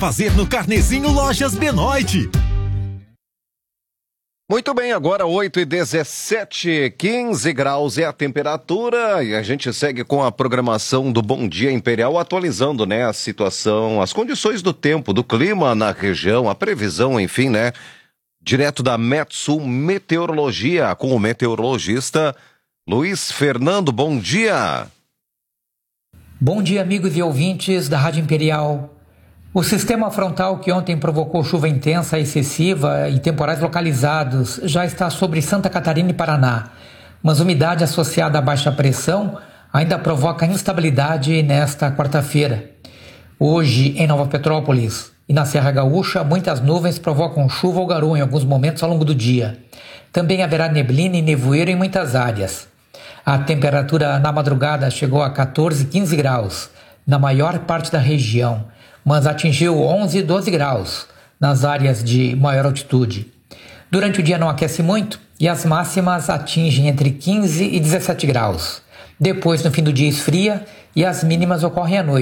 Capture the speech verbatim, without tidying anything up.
Fazer no Carnezinho Lojas Benoit. Muito bem, agora oito e dezessete, quinze graus é a temperatura e a gente segue com a programação do Bom Dia Imperial, atualizando, né, a situação, as condições do tempo, do clima na região, a previsão, enfim, né, direto da Metsul Meteorologia, com o meteorologista Luiz Fernando. Bom dia! Bom dia, amigos e ouvintes da Rádio Imperial. O sistema frontal que ontem provocou chuva intensa, excessiva e temporais localizados já está sobre Santa Catarina e Paraná, mas umidade associada à baixa pressão ainda provoca instabilidade nesta quarta-feira. Hoje, em Nova Petrópolis e na Serra Gaúcha, muitas nuvens provocam chuva ou garoa em alguns momentos ao longo do dia. Também haverá neblina e nevoeiro em muitas áreas. A temperatura na madrugada chegou a quatorze, quinze graus na maior parte da região, mas atingiu onze, doze graus nas áreas de maior altitude. Durante o dia não aquece muito e as máximas atingem entre quinze e dezessete graus. Depois, no fim do dia, esfria e as mínimas ocorrem à noite.